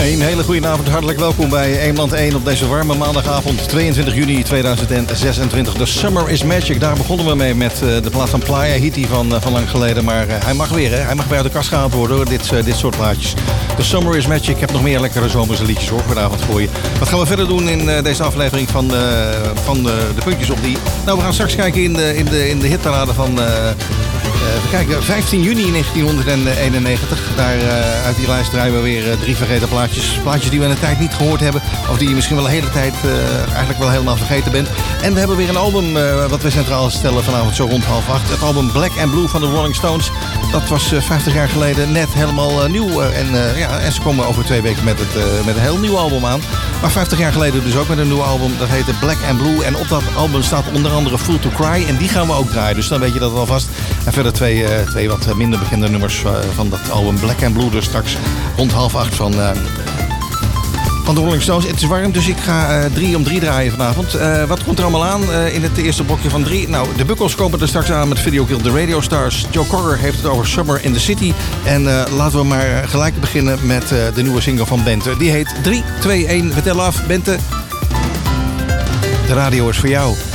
Een hele goede avond, hartelijk welkom bij Eemland 1 op deze warme maandagavond 22 juni 2026. The Summer is Magic, daar begonnen we mee met de plaat van Playa Hiti van lang geleden. Maar hij mag weer, hè? Hij mag weer uit de kast gehaald worden hoor, dit soort plaatjes. The Summer is Magic, ik heb nog meer lekkere zomerse liedjes hoor vanavond voor je. Wat gaan we verder doen in deze aflevering van de puntjes op die... Nou, we gaan straks kijken in de hitparade van... we kijken, 15 juni 1991. Daar uit die lijst draaien we weer 3 vergeten plaatjes. Plaatjes die we in de tijd niet gehoord hebben. Of die je misschien wel de hele tijd eigenlijk wel helemaal vergeten bent. En we hebben weer een album wat we centraal stellen vanavond zo rond 7:30. Het album Black and Blue van de Rolling Stones. Dat was 50 jaar geleden net helemaal nieuw. En ze komen over 2 weken met een heel nieuw album aan. Maar 50 jaar geleden dus ook met een nieuw album. Dat heette Black and Blue. En op dat album staat onder andere Fool to Cry. En die gaan we ook draaien. Dus dan weet je dat alvast. En verder twee wat minder bekende nummers van dat album Black and Blue. Dus straks rond 7:30 van de Rolling Stones. Het is warm, dus ik ga 3 om 3 draaien vanavond. Wat komt er allemaal aan in het eerste blokje van 3? Nou, de Bukkels komen er straks aan met Video Killed the Radio Stars. Joe Cocker heeft het over Summer in the City. En laten we maar gelijk beginnen met de nieuwe single van Bente. Die heet 3, 2, 1, we tellen af. Bente, de radio is voor jou.